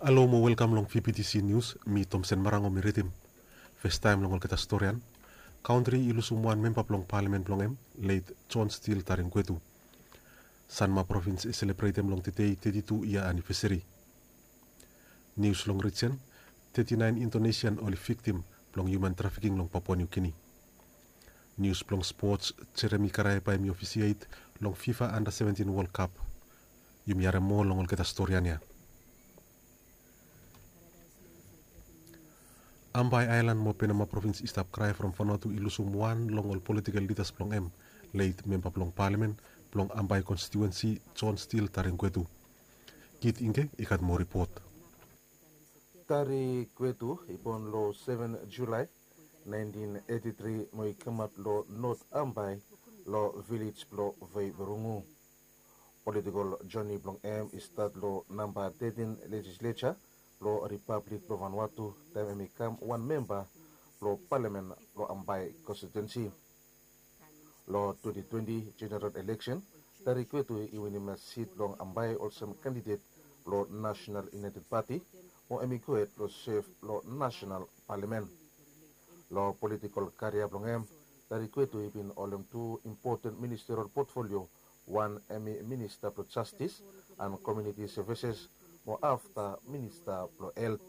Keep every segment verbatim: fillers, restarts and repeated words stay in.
Alo mo welcome long V P T C News, mi Thompson Marango mi retim. First time long kita storian. Country ilusumuan mempa plong parliament plong em, late John Steele taring kwetu. Sanma province is celebratem long titei thirty-two year anniversary. News long Richen, thirty-nine Indonesian oli victim plong human trafficking long Papua New Guinea. News plong sports, Jeremy Karai pa mi officiate long FIFA Under seventeen World Cup. Yum yare mo long kita storiania. Ambay Island mo Penama province istap cry from Vanuatu ilusumuan longol political leaders plong em, late member plong parliament, plong Ambay constituency John Steele taring kwetu. Kit inge ikat mo report. Tari kwetu ipon lo seven July nineteen eighty-three mo ikamat lo North Ambay lo village plo Vai Berungu. Political journey plong em istat lo number thirteen legislature lo Republic of Vanuatu time become one member lo Parliament lo Ambay constituency. Lo twenty twenty general election dari kwetu iwinima seat long Ambay also candidate lo National United Party o emikuet lo chef lo National Parliament. Lo political career plong em dari kwetu ibin olem two important ministerial portfolio, one emi Minister for Justice and Community Services mo after Minister pro Health.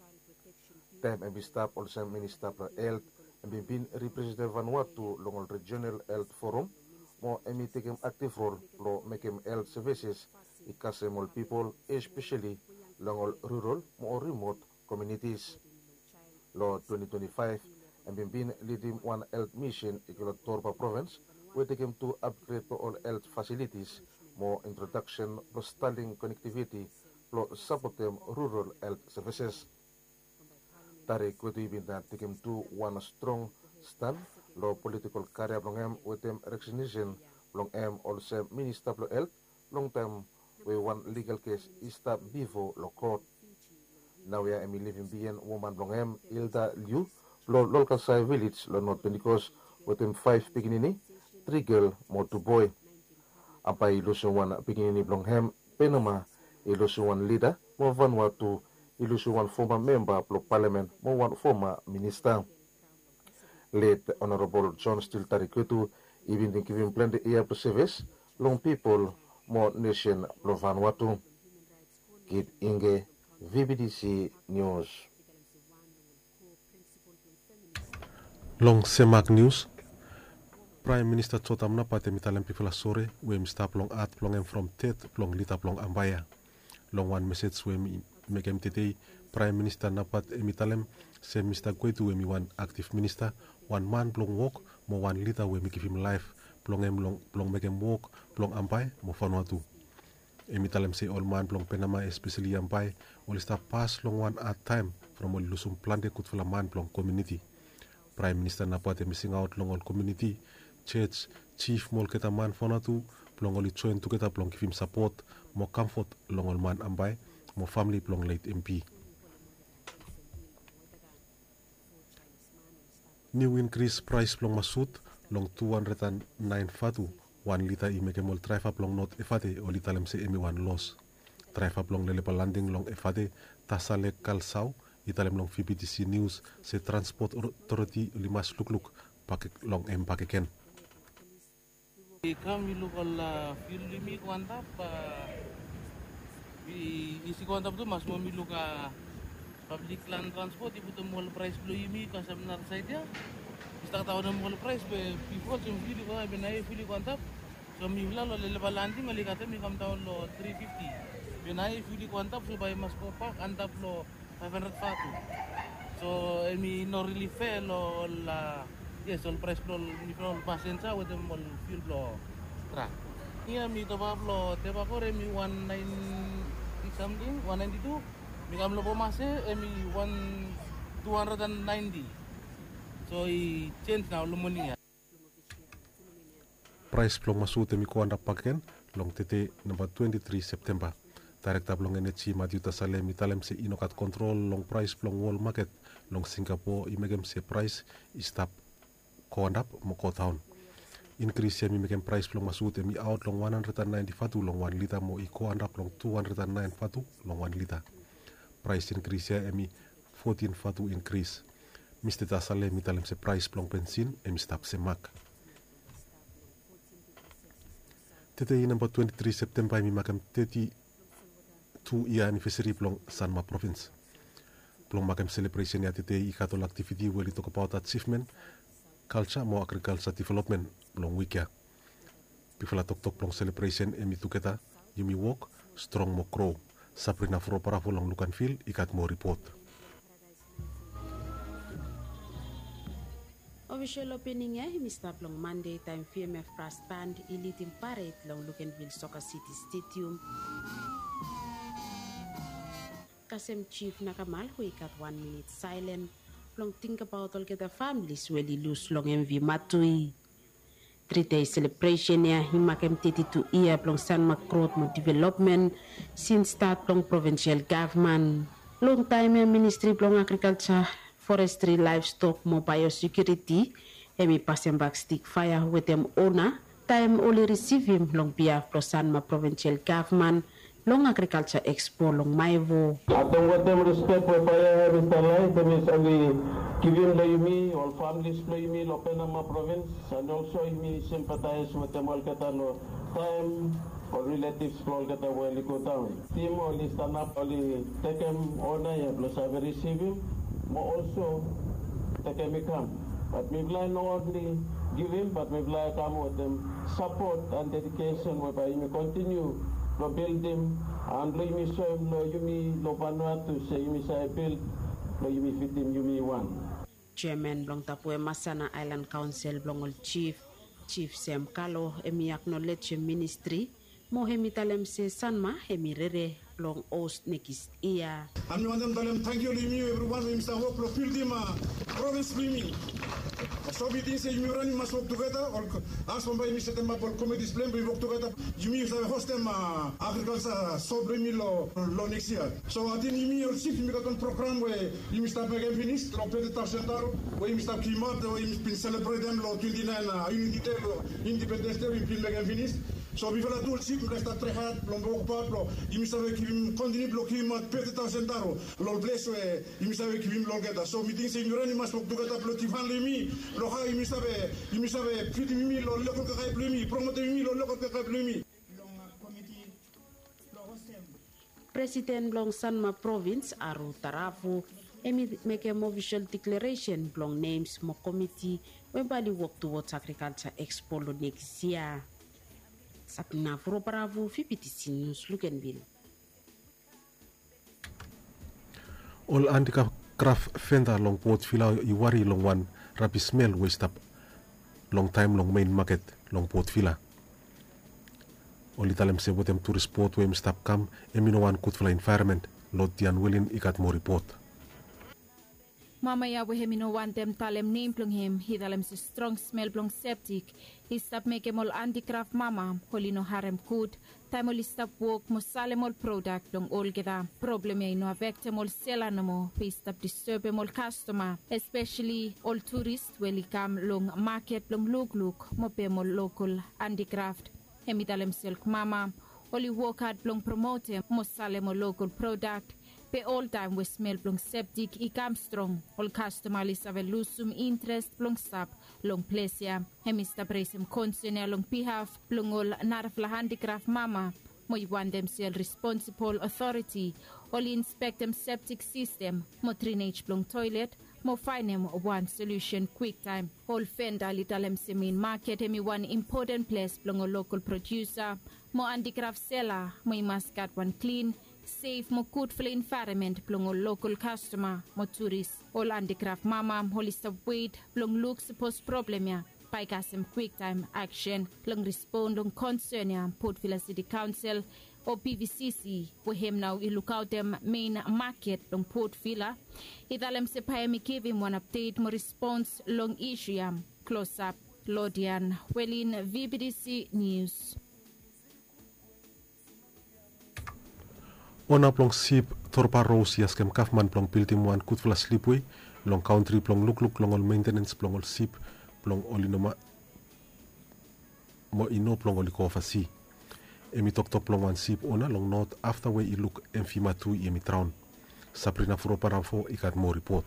Tem emi staff also Minister pro Health emi bin representative Vanuatu longol Regional Health Forum mo emi taking active role pro making health services ikasemol people especially longol rural mo remote communities. Lo twenty twenty-five emi bin leading one health mission ikilot Torba province we taking to upgrade pro all health facilities mo introduction pro Starlink connectivity lo support them rural health services. Tari kwetu ibin na tikim to one strong stand lo political career long em with them recognition long em also Minister lo health long term we one legal case ista before lo court. Now we are emi living being woman long em Ilda Liu lo local side village lo North Pentecost with them five beginning, three girl more two boy. Apa ilusun one beginning long em Penama ilusuan leader mo Vanuatu ilusuan former member of parliament mo one former minister. Late Honorable John Steele Tarikwetu even giving plenty air service long people mo nation pro Vanuatu. Kit Inge V B D C News. Long Semak News. Prime Minister Chotam na pate mitalem pifula sore we mista plong at plong em from tet plong lita plong ambaya. Long one message we mekem today Prime Minister napat emitalem se Mister Kwetu we mi one active minister one man plong walk mo one liter we mi give him life plong em long plong mekem walk plong ambay mo Vanuatu. Emitalem se all man plong Penama especially ambay all sta pass long one at time from all lusum plante kut fula man plong community. Prime Minister napat missing out long all community church chief mol keta man Vanuatu plong oli join together plong give him support mo comfort longol man ambay mo family plong late M P. New increase price plong masut long two hundred nine fatu one liter i mekemol traifa plong not efate o litalem se emi one loss. Traifa plong lele landing long efate tasale kalsau italem long V P T C News se transport authority limas lukluk pake long em pake ken. Kami lokal fuel limi kuantap isi kuantap tu mas memilu ka public land transport ibu tu mall price belum limi ka sebenar saja kita tahu nama mall price be people sem fuel ko be naik fuel kuantap so mi lalu level landing ali kata mi kam tahu lo three fifty be naik fuel kuantap supaya mas kopak antap lo five hundred fatu so mi no really fair lo la yes, all price flow ni flow passenger with the mall fuel flow truck. Iya mi to flow te ba ko mi one ninety something one ninety-two mi kam lo pomase mi one two ninety. So I change now lo money. Price flow masute mi ko anda paken long tete number twenty-three September. Director long energy Matthew Tasale mi talem se inokat control long price flow wall market long Singapore imegem se price istap kondap mo ko town. Increase mi mekem price plong masute mi out long one hundred ninety fatu long one liter mo iko andap long two hundred nine fatu long one liter. price increase ya emi fourteen fatu increase. Mister tasale mitalem se price plong bensin emi stap se mak. Tete i number twenty-three September emi makam thirty-two year anniversary plong Sanma province. Plong makam celebration ya tete i katol activity where talk about achievement, culture mo agriculture development plong week ya. Pifala tok tok plong celebration emi tuketa yumi walk strong mo grow. Sabrina Fro para long lukan fil ikat mo report. Official opening ya Mister Plong Monday time V M F brass band ilitim parade long Lukenville Soccer City Stadium. Kasem Chief Nakamal who ikat one minute silent long think about all get the families where they lose long M V Matui. Three day celebration ya himakem thirty-two year plong San Macroad mo development since start plong provincial government. Long time ya Ministry plong Agriculture, Forestry, Livestock mo biosecurity emi passing back stick fire with them owner time only receive him long behalf plong San Ma provincial government long agriculture expo long Maivo. Atong with them respect for fire Mister Lai, them is only giving Loyumi, all families Loyumi, Lopenama province, and also me sympathize with them all Katano time or relatives all Kata when go down. Team only stand up, only take him honor, plus have receive him, but also take him come. But we will not only give him, but we will come with them support and dedication whereby we continue to build him and lo yumi so lo yumi lo Vanuatu say yumi say build lo yumi fit him yumi one. Chairman Blong Tapue Masana Island Council Blongol Chief Chief Sam Kalo emi acknowledge ministry mo hemitalem se Sanma hemirere long host nekis iya. And we want them to tell them thank you Limi everyone we Mister Work lo build him a province Limi. So we think say you run must work together or as from by Mister Temba for committee display we work together you mean say host them agriculture so bring lo lo next year. So I think you mean your chief you got on program where you Mister Begin finish lo pete center where you Mister Kimat where you been celebrate them lo twenty-nine unity day lo independence day we been Begin finish. So we will do chief we start trehat lo bok part lo you Mister Begin continue lo Kimat pete center lo bless where you Mister Begin lo get. So we think say you run must work together lo tifan limi lo ha imi sabe imi sabe fiti mimi lo lo ko kay plumi promote mimi lo lo ko kay plumi long committee lo hostem President Blong Sanma province Aru Tarafu emi make a official declaration Blong names mo committee whereby work towards agriculture expo lo next year. Sapna Fro Bravo F P T C News Lukenville. All handicraft fenda long port fila iwari long one rapi smell waste up long time long main market long port fila. Oli talem se botem tourist sport wem stop kam emino one good fila environment lot dian willing ikat mo report. Mama ya we hemino want them talem name plong him he talem se strong smell plong septic he stop make mol handicraft mama holino harem good time oli stop work mo sale mol product plong all geda problem ya no affect mol sela no mo he stop disturb mol customer especially all tourists when come long market plong look look mo pe mol local handicraft hemi talem silk mama oli work hard plong promote mo sale mol local product pe all time we smell plong septic i kam strong all customer is have lusum interest plong stop long pleasure hemista presem concern long behalf plong all narfla handicraft mama mo want them sell responsible authority all inspect them septic system mo drainage plong toilet mo find them one solution quick time all fenda litalem semin market hemi one important place plong a local producer mo handicraft seller mo must got one clean safe mo good for environment plong local customer mo tourist all handicraft mama holista wait plong look suppose problem ya by kasem quick time action plong respond on concern ya Port Vila City Council o P V C C we him now i look out them main market plong Port Vila idalem se pa mi give him one update mo response long issue ya close up Lodian Welin V B D C News. Ona plong sip torpa rose yaskem kafman plong piltimuan kutfla slipway long country plong look look long all maintenance plong all sip plong olinoma mo ino plong oli kofasi emi tok tok plong one sip ona long not after way i look enfima tu emi traun Sabrina Furoparafo ikat mo report.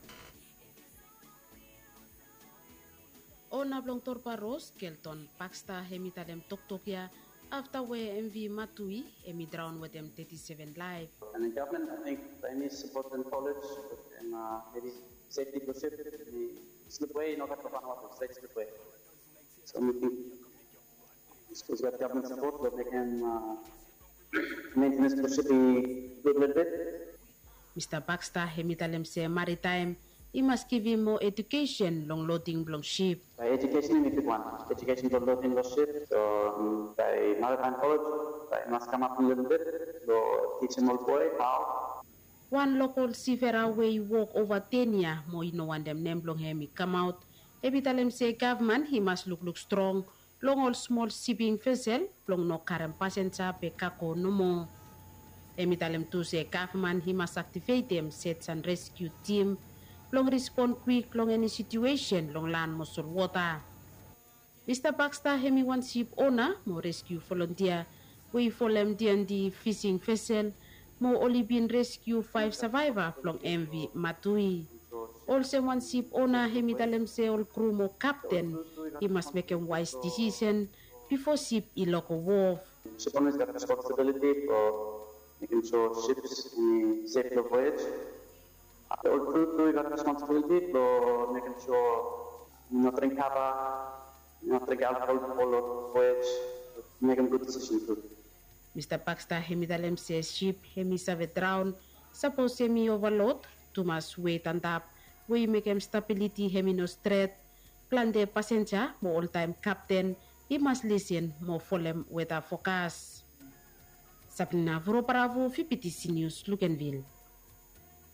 Ona blong torpa ros kelton paksta hemitalem toktokia after we M V Matui emi drown with them thirty-seven live. And the government, I think, they need support in college and uh, maybe safety procedure, the slipway, not at the state slipway. So we think schools got government support, but they can uh, maintenance procedure be good a little bit. Mister Baxter hemitalem se maritime. He must give him more education long loading long ship. By education is a big one. Education long loading long ship. So um, by maritime college, they must come up a little bit. So teach them all boy how. One local seafarer way walk over ten years. Mo no one them name long him come out. Every time say government he must look look strong. Long all small shipping vessel. Long no current passenger pe kako no more. Every time to say government he must activate them sets and rescue team. Long respond quick long any situation long land most of water. Mister Baxter hemi one ship owner mo rescue volunteer we follow M D and D fishing vessel mo only been rescue five survivor long M V Matui. Also one ship owner hemi talem say all crew mo captain he must make a wise decision before ship iloko wharf. Ship owners got responsibility for making sure ships in safe voyage. The old crew got responsibility for making sure not drink cover, not drink alcohol for the voyage, making good decisions too. Mister Baxter hemitalem says ship hemi save drown, suppose semi overload, too much weight and up, we make him stability hemi no straight, plan the passenger, more all time captain, he must listen more for them weather forecast. Sabrina Furoparafo, F P T C News, Lukenville.